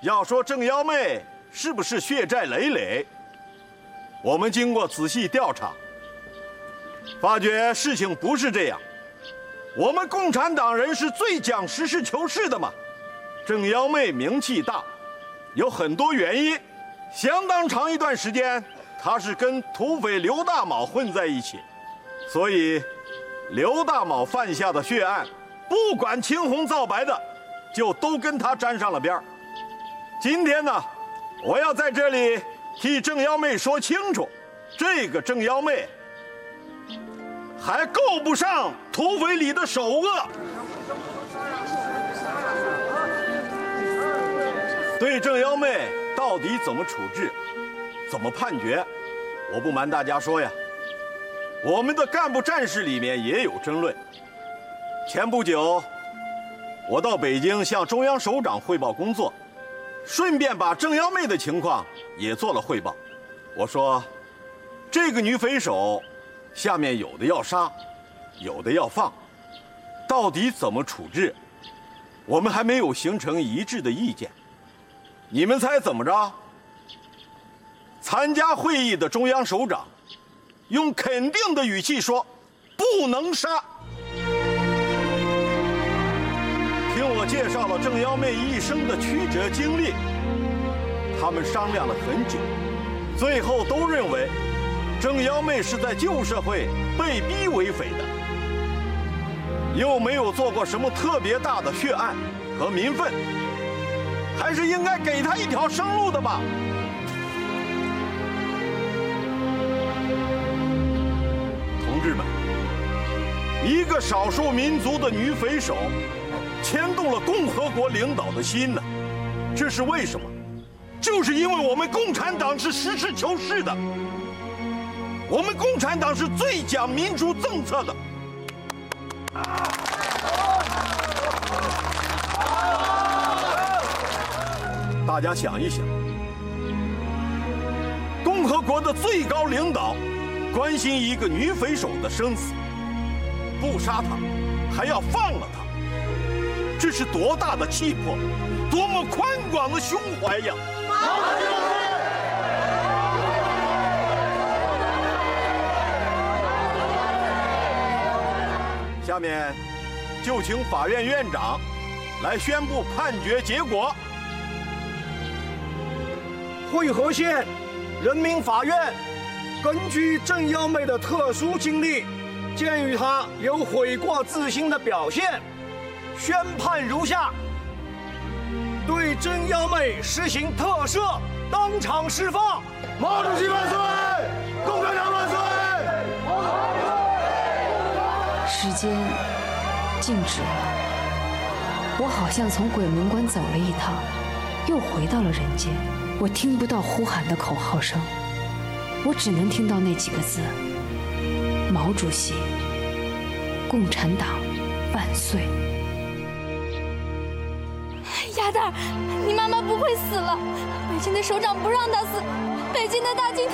要说郑幺妹是不是血债累累，我们经过仔细调查，发觉事情不是这样。我们共产党人是最讲实事求是的嘛。郑幺妹名气大，有很多原因，相当长一段时间，她是跟土匪刘大卯混在一起，所以刘大卯犯下的血案，不管青红皂白的，就都跟他沾上了边儿。今天呢，我要在这里替郑幺妹说清楚，这个郑幺妹还够不上土匪里的首恶。对郑幺妹到底怎么处置，怎么判决，我不瞒大家说呀，我们的干部战士里面也有争论。前不久，我到北京向中央首长汇报工作，顺便把郑幺妹的情况也做了汇报。我说，这个女匪首，下面有的要杀，有的要放，到底怎么处置，我们还没有形成一致的意见。你们猜怎么着？参加会议的中央首长用肯定的语气说：“不能杀。”听我介绍了郑幺妹一生的曲折经历，他们商量了很久，最后都认为郑幺妹是在旧社会被逼为匪的，又没有做过什么特别大的血案和民愤，还是应该给她一条生路的吧。同志们，一个少数民族的女匪首牵动了共和国领导的心呢，这是为什么？就是因为我们共产党是实事求是的，我们共产党是最讲民主政策的。大家想一想，共和国的最高领导关心一个女匪首的生死，不杀她，还要放了她，这是多大的气魄，多么宽广的胸怀呀！下面就请法院院长来宣布判决结果。 汇合县人民法院根据郑幺妹的特殊经历，鉴于她有悔过自新的表现，宣判如下：对郑幺妹实行特赦，当场释放。毛主席万岁！共产党万岁！ 时间静止了，我好像从鬼门关走了一趟，又回到了人间。我听不到呼喊的口号声，我只能听到那几个字：毛主席，共产党万岁。 鸭蛋儿，你妈妈不会死了，北京的首长不让她死，北京的大军